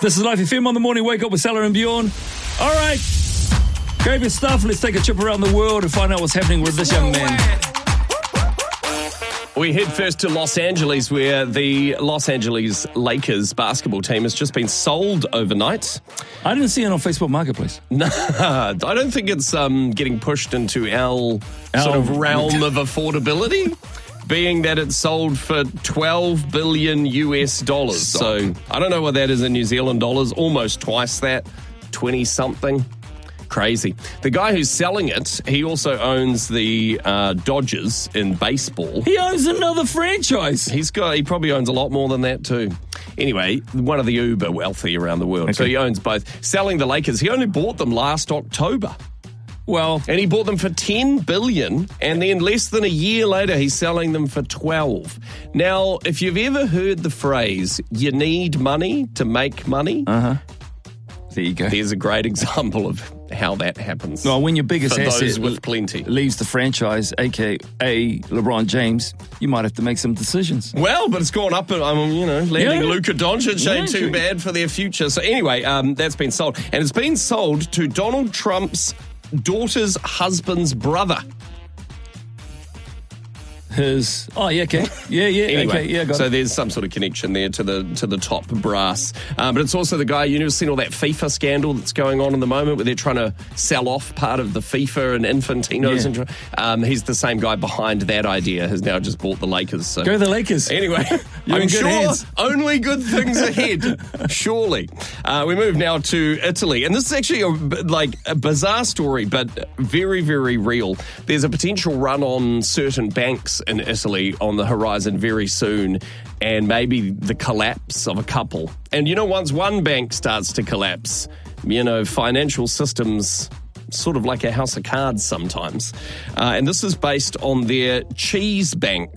This is Life FM on the morning wake up with Salah and Bjorn. All right, grab your stuff. Let's take a trip around the world and find out what's happening with this young man. We head first to Los Angeles, where the Los Angeles Lakers basketball team has just been sold overnight. I didn't see it on Facebook Marketplace. No, I don't think it's getting pushed into our sort of realm of affordability, being that it's sold for $12 billion US. So I don't know what that is in New Zealand dollars, almost twice that, 20-something. Crazy. The guy who's selling it, he also owns the Dodgers in baseball. He owns another franchise. He probably owns a lot more than that too. Anyway, one of the uber wealthy around the world. Okay. So he owns both. Selling the Lakers, he only bought them last October. Well, and he bought them for $10 billion, and then less than a year later, he's selling them for $12. Now, if you've ever heard the phrase, you need money to make money, there you go. There's a great example of how that happens. No, when your biggest asset with plenty leaves the franchise, a.k.a. LeBron James, you might have to make some decisions. Well, but it's gone up, landing Luka Doncic ain't too bad for their future. So anyway, that's been sold. And it's been sold to Donald Trump's daughter's husband's brother. His okay. Anyway, okay, got it. So there's some sort of connection there to the top brass. But it's also the guy, you've seen all that FIFA scandal that's going on in the moment where they're trying to sell off part of the FIFA and Infantino's. He's the same guy behind that idea, has now just bought the Lakers. So. Go the Lakers. Anyway, I'm sure hands. Only good things ahead, surely. We move now to Italy. And this is actually a bizarre story, but very, very real. There's a potential run on certain banks in Italy on the horizon very soon, and maybe the collapse of a couple. And once one bank starts to collapse, financial systems sort of like a house of cards sometimes. And this is based on their cheese bank